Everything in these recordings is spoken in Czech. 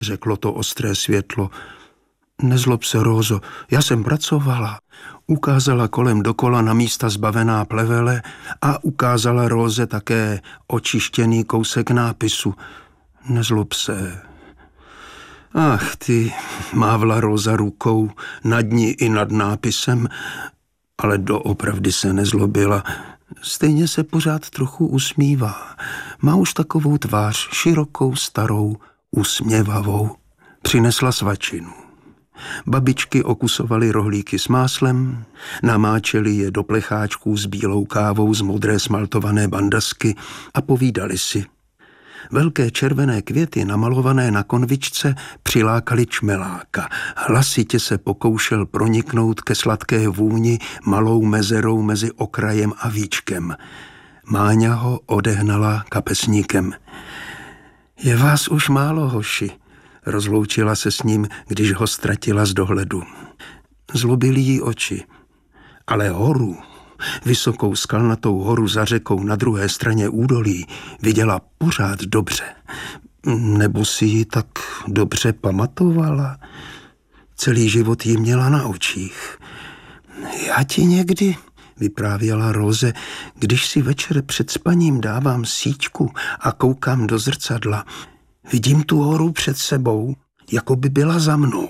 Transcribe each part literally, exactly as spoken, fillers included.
řeklo to ostré světlo. Nezlob se, Rózo, já jsem pracovala. Ukázala kolem dokola na místa zbavená plevele a ukázala Róze také očištěný kousek nápisu. Nezlob se. Ach ty, mávla Róza rukou nad ní i nad nápisem, ale doopravdy se nezlobila. Stejně se pořád trochu usmívá. Má už takovou tvář, širokou, starou, usměvavou. Přinesla svačinu. Babičky okusovaly rohlíky s máslem, namáčely je do plecháčků s bílou kávou z modré smaltované bandasky a povídali si. Velké červené květy namalované na konvičce přilákaly čmeláka. Hlasitě se pokoušel proniknout ke sladké vůni malou mezerou mezi okrajem a víčkem. Máňa ho odehnala kapesníkem. Je vás už málo, hoši, rozloučila se s ním, když ho ztratila z dohledu. Zlobily jí oči, ale horu, vysokou skalnatou horu za řekou na druhé straně údolí, viděla pořád dobře. Nebo si ji tak dobře pamatovala? Celý život ji měla na očích. Já ti někdy, vyprávěla Róze, když si večer před spaním dávám síťku a koukám do zrcadla, vidím tu horu před sebou, jako by byla za mnou.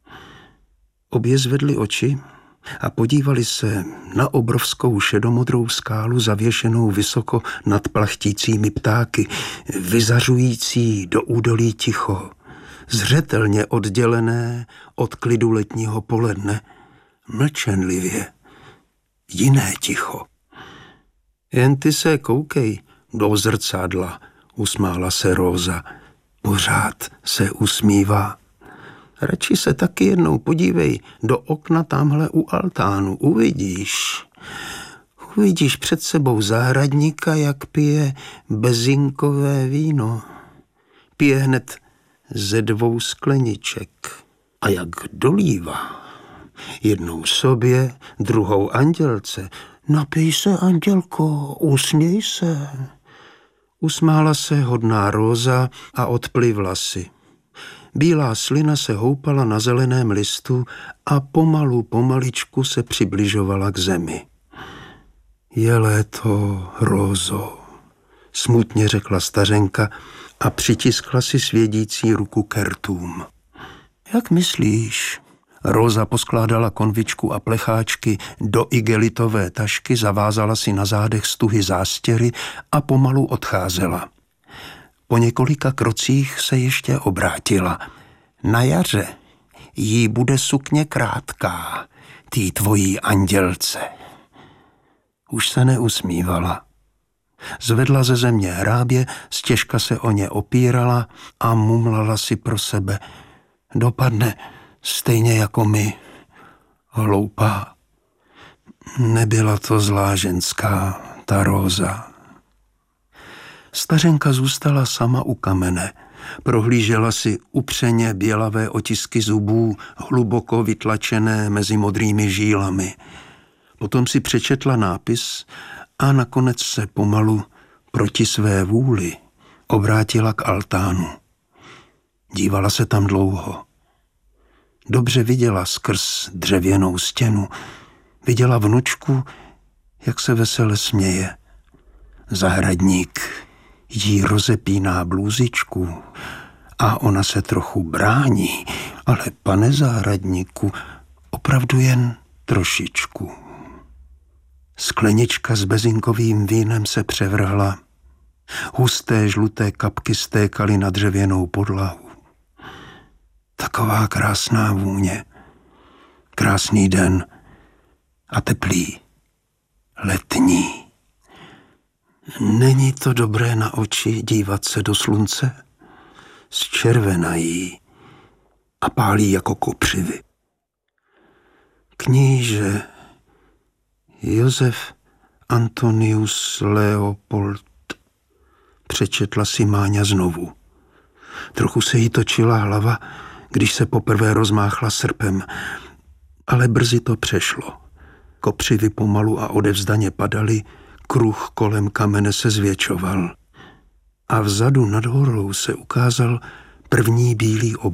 Obě zvedly oči a podívali se na obrovskou šedomodrou skálu zavěšenou vysoko nad plachtícími ptáky, vyzařující do údolí ticho, zřetelně oddělené od klidu letního poledne, mlčenlivě, jiné ticho. Jen ty se koukej do zrcadla, usmála se Róza. Pořád se usmívá. Radši se taky jednou podívej do okna tamhle u altánu. Uvidíš. Uvidíš před sebou zahradníka, jak pije bezinkové víno. Pije hned ze dvou skleniček. A jak dolívá. Jednou sobě, druhou andělce. Napij se, andělko, usměj se. Usmála se hodná Róza a odply vlasy. Bílá slina se houpala na zeleném listu a pomalu, pomaličku se přibližovala k zemi. Je léto, Rózo, smutně řekla stařenka a přitiskla si svědící ruku k rtům. Jak myslíš? Róza poskládala konvičku a plecháčky do igelitové tašky, zavázala si na zádech stuhy zástěry a pomalu odcházela. Po několika krocích se ještě obrátila. Na jaře jí bude sukně krátká, tý tvojí andělce. Už se neusmívala. Zvedla ze země hrábě, stěžka se o ně opírala a mumlala si pro sebe. Dopadne stejně jako my. Hloupá. Nebyla to zlá ženská, ta Róza. Stařenka zůstala sama u kamene. Prohlížela si upřeně bělavé otisky zubů, hluboko vytlačené mezi modrými žílami. Potom si přečetla nápis a nakonec se pomalu proti své vůli obrátila k altánu. Dívala se tam dlouho. Dobře viděla skrz dřevěnou stěnu. Viděla vnučku, jak se vesele směje. Zahradník jí rozepíná blůzičku a ona se trochu brání, ale pane zahradníku, opravdu jen trošičku. Sklenička s bezinkovým vínem se převrhla. Husté žluté kapky stékaly na dřevěnou podlahu. Taková krásná vůně. Krásný den a teplý. Letní. Není to dobré na oči dívat se do slunce? Zčervenají a pálí jako kopřivy. Kníže Josef Antonius Leopold, přečetla si Máňa znovu. Trochu se jí točila hlava, když se poprvé rozmáchla srpem, ale brzy to přešlo. Kopřivy pomalu a odevzdaně padaly, kruh kolem kamene se zvětšoval. A vzadu nad horou se ukázal První bílý oblouk